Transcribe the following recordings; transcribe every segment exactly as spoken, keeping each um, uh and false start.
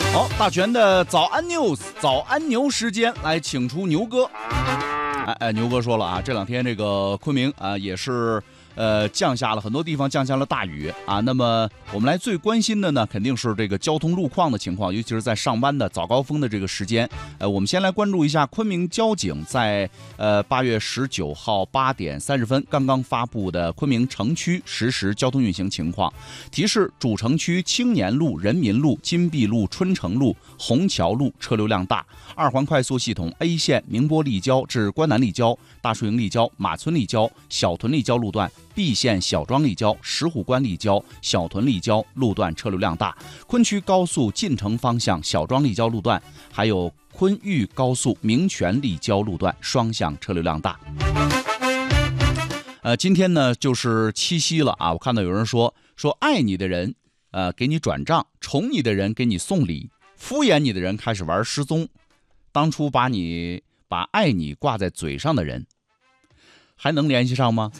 好，大全的早安 news 早安牛时间，来请出牛哥。哎哎，牛哥说了啊，这两天这个昆明啊也是呃降下了很多地方降下了大雨啊。那么我们来最关心的呢，肯定是这个交通路况的情况，尤其是在上班的早高峰的这个时间。呃，我们先来关注一下昆明交警在呃八月十九号八点三十分刚刚发布的昆明城区实时交通运行情况。提示：主城区青年路、人民路、金碧路、春城路、虹桥路车流量大。二环快速系统 A 线宁波立交至关南立交、大树营立交、马村立交、小屯立交路段，B 线小庄立交、石虎关立交、小屯立交路段车流量大。昆区高速进城方向小庄立交路段，还有昆豫高速明泉立交路段双向车流量大。呃，今天呢就是七夕了啊！我看到有人说说爱你的人，呃，给你转账；宠你的人给你送礼；敷衍你的人开始玩失踪。当初把你把爱你挂在嘴上的人，还能联系上吗？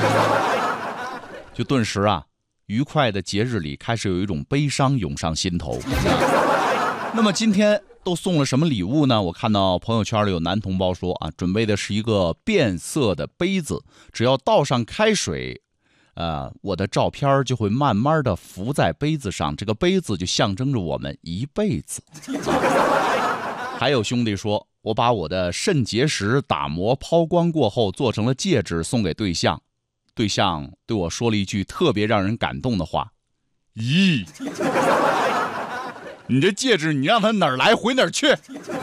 就顿时啊，愉快的节日里开始有一种悲伤涌上心头。那么今天都送了什么礼物呢？我看到朋友圈里有男同胞说啊，准备的是一个变色的杯子，只要倒上开水，呃，我的照片就会慢慢的浮在杯子上，这个杯子就象征着我们一辈子。还有兄弟说，我把我的肾结石打磨抛光过后做成了戒指送给对象，对象对我说了一句特别让人感动的话：咦，你这戒指你让他哪儿来回哪儿去。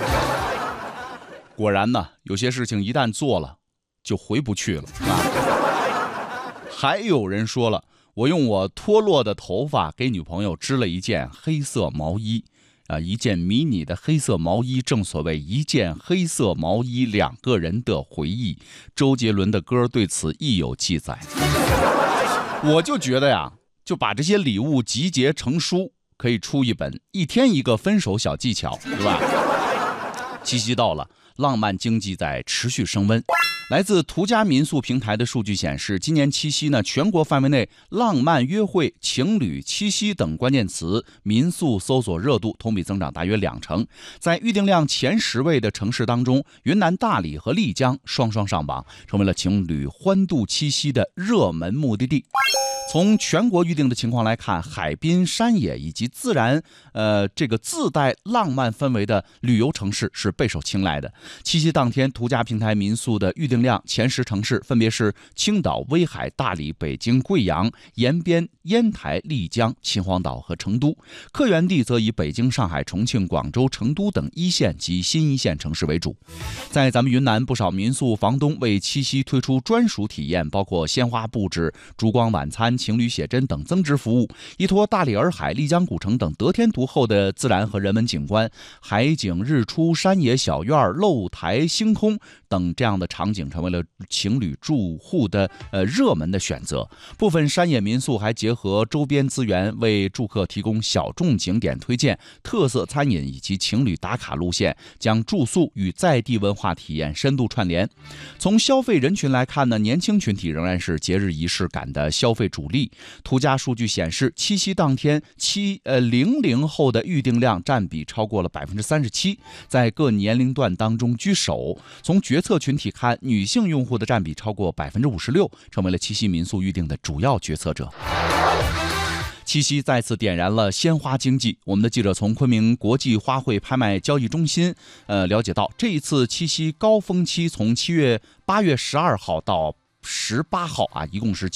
果然呢，有些事情一旦做了就回不去了啊。还有人说了，我用我脱落的头发给女朋友织了一件黑色毛衣啊，一件迷你的黑色毛衣，正所谓一件黑色毛衣，两个人的回忆。周杰伦的歌对此亦有记载。我就觉得呀，就把这些礼物集结成书，可以出一本《一天一个分手小技巧》，对吧？七夕到了，浪漫经济在持续升温。来自途家民宿平台的数据显示，今年七夕呢，全国范围内浪漫约会、情侣、七夕等关键词民宿搜索热度同比增长大约两成。在预订量前十位的城市当中，云南大理和丽江双双上榜，成为了情侣欢度七夕的热门目的地。从全国预定的情况来看，海滨、山野以及自然，呃，这个自带浪漫氛围的旅游城市是备受青睐的。七夕当天，途家平台民宿的预订量前十城市分别是青岛、威海、大理、北京、贵阳、延边、烟台、丽江、秦皇岛和成都。客源地则以北京、上海、重庆、广州、成都等一线及新一线城市为主。在咱们云南，不少民宿房东为七夕推出专属体验，包括鲜花布置、烛光晚餐、情侣写真等增值服务。依托大理洱海、丽江古城等得天独厚的自然和人文景观，海景、日出、山野小院、露台、星空等这样的场景成为了情侣住户的呃热门的选择。部分山野民宿还结合周边资源，为住客提供小众景点推荐、特色餐饮以及情侣打卡路线，将住宿与在地文化体验深度串联。从消费人群来看呢，年轻群体仍然是节日仪式感的消费主力。途家数据显示，七夕当天七呃零零后的预订量占比超过了百分之三十七，在各年龄段当中居首。从决策群体看，女性用户的占比超过百分之五十六，成为了七夕民宿预订的主要决策者。七夕再次点燃了鲜花经济。我们的记者从昆明国际花卉拍卖交易中心，呃，了解到，这一次七夕高峰期从七月八月十二号到十八号啊，一共是